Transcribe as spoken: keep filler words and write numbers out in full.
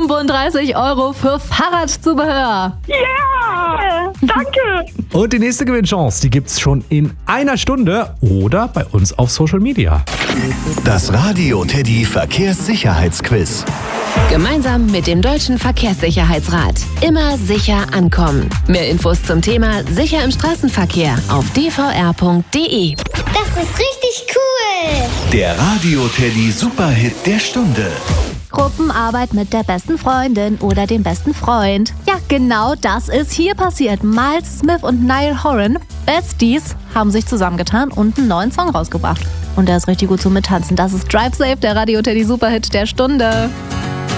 fünfunddreißig Euro für Fahrradzubehör. Ja, danke. Und die nächste Gewinnchance, die gibt's schon in einer Stunde oder bei uns auf Social Media. Das Radio Teddy Verkehrssicherheitsquiz. Gemeinsam mit dem Deutschen Verkehrssicherheitsrat. Immer sicher ankommen. Mehr Infos zum Thema Sicher im Straßenverkehr auf d v r punkt d e. Das ist richtig cool. Der Radio Teddy Superhit der Stunde. Gruppenarbeit mit der besten Freundin oder dem besten Freund. Ja, genau das ist hier passiert. Miles Smith und Niall Horan, Besties, haben sich zusammengetan und einen neuen Song rausgebracht. Und der ist richtig gut zum Mittanzen. Das ist Drive Safe, der Radio Teddy Superhit der Stunde.